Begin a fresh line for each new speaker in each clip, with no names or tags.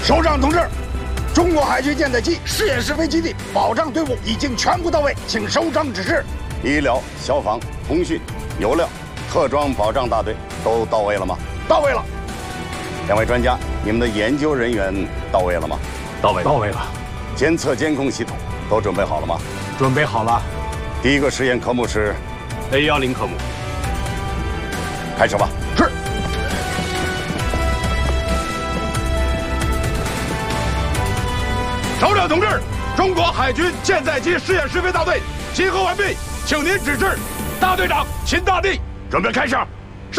首长同志，中国海军舰载机试验试飞基地保障队伍已经全部到位，请首长指示。
医疗、消防、通讯、油料、特装保障大队都到位了吗？
到位了。
两位专家，你们的研究人员到位了吗？
到位了。
监测监控系统都准备好了吗？
准备好了。
第一个实验科目是
A10科目，
开始吧。
是。
首长同志，中国海军舰载机试验试飞大队集合完毕，请您指示。大队长秦大地，准备开始。是。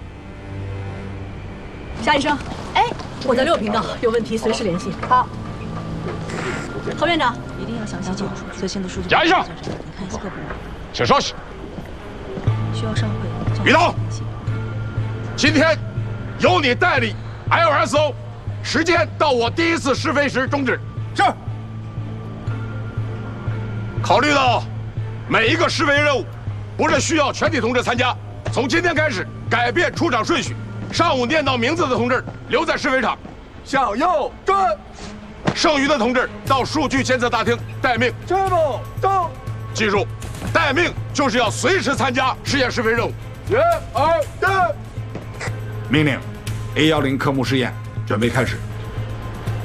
夏医生，哎，我在6频道，有问题随时联系。好。侯院长，一定要详细讲述最新的数据。
贾医生，
你看一下各部门。
请稍息。
需要上会。
于涛，今天由你代理 LSO， 时间到我第一次试飞时终止。
是。
考虑到每一个试飞任务不是需要全体同志参加，从今天开始改变出场顺序。上午念到名字的同志留在试飞场，
向右转。
剩余的同志到数据监测大厅待命。
这步走。
记住，待命就是要随时参加试验试飞任务。
1、2、3。
命令 A10科目试验准备开始。